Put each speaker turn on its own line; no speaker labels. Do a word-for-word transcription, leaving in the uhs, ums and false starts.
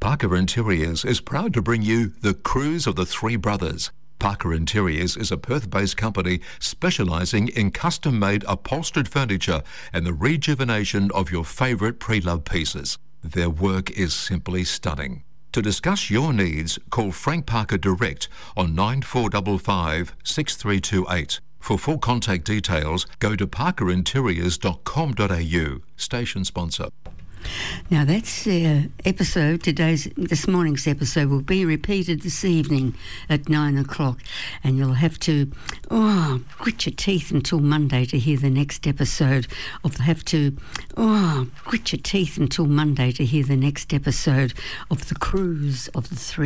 Parker Interiors is proud to bring you The Cruise of the Three Brothers. Parker Interiors is a Perth-based company specialising in custom-made upholstered furniture and the rejuvenation of your favourite pre-loved pieces. Their work is simply stunning. To discuss your needs, call Frank Parker direct on nine four five five, six three two eight. For full contact details, go to parker interiors dot com dot a u. Station sponsor.
Now that's uh, episode, today's, this morning's episode will be repeated this evening at nine o'clock, and you'll have to, oh, grit your teeth until Monday to hear the next episode of, have to, oh, grit your teeth until Monday to hear the next episode of The Cruise of the Three